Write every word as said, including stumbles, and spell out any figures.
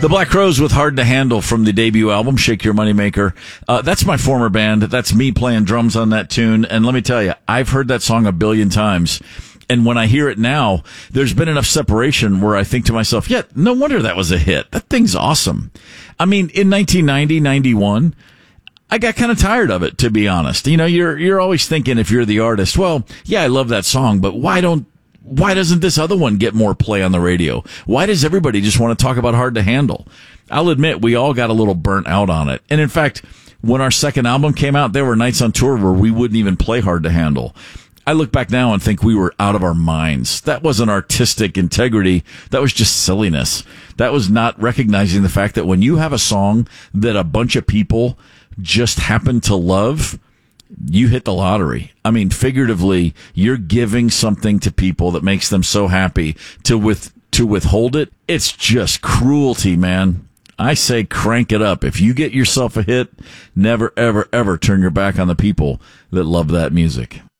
The Black Crowes with Hard to Handle from the debut album, Shake Your Moneymaker. Uh, that's my former band. That's me playing drums on that tune. And let me tell you, I've heard that song a billion times. And when I hear it now, there's been enough separation where I think to myself, yeah, no wonder that was a hit. That thing's awesome. I mean, in nineteen ninety, ninety-one, I got kind of tired of it, to be honest. You know, you're, you're always thinking if you're the artist, well, yeah, I love that song, but why don't, why doesn't this other one get more play on the radio? Why does everybody just want to talk about Hard to Handle? I'll admit, we all got a little burnt out on it. And in fact, when our second album came out, there were nights on tour where we wouldn't even play Hard to Handle. I look back now and think we were out of our minds. That wasn't artistic integrity. That was just silliness. That was not recognizing the fact that when you have a song that a bunch of people just happen to love, you hit the lottery. I mean, figuratively, you're giving something to people that makes them so happy. To with to withhold it, it's just cruelty, man. I say crank it up. If you get yourself a hit, never, ever, ever turn your back on the people that love that music.